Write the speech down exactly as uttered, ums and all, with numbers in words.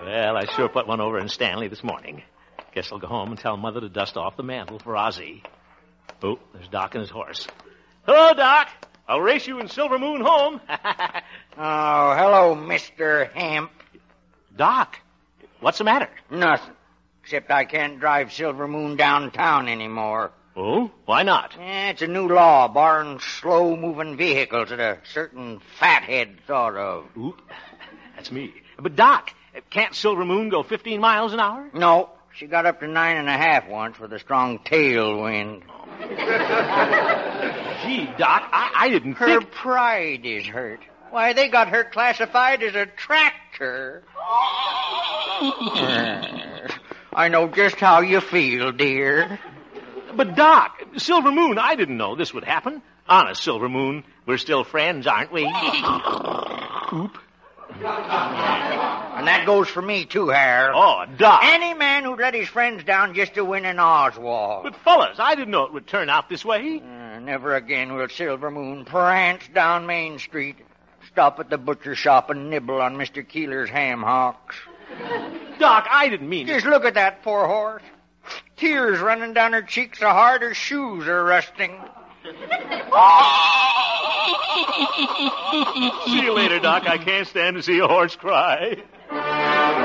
Well, I sure put one over in Stanley this morning. Guess I'll go home and tell Mother to dust off the mantle for Ozzie. Oh, there's Doc and his horse. Hello, Doc. I'll race you in Silver Moon home. Oh, hello, Mister Hemp. Doc, what's the matter? Nothing. Except I can't drive Silver Moon downtown anymore. Oh? Why not? Eh, it's a new law barring slow-moving vehicles that a certain fathead thought of. Ooh, that's me. But, Doc, can't Silver Moon go fifteen miles an hour? No, she got up to nine and a half once with a strong tailwind. Gee, Doc, I, I didn't Her think... pride is hurt. Why, they got her classified as a tractor. I know just how you feel, dear. But, Doc, Silver Moon, I didn't know this would happen. Honest, Silver Moon, we're still friends, aren't we? Oop. And that goes for me, too, Harold. Oh, Doc. Any man who'd let his friends down just to win an Oswald. But, fellas, I didn't know it would turn out this way. Uh, never again will Silver Moon prance down Main Street, stop at the butcher shop and nibble on Mister Keeler's ham hocks. Doc, I didn't mean Just it. look at that poor horse. Tears running down her cheeks so hard her shoes are rusting. See you later, Doc. I can't stand to see a horse cry.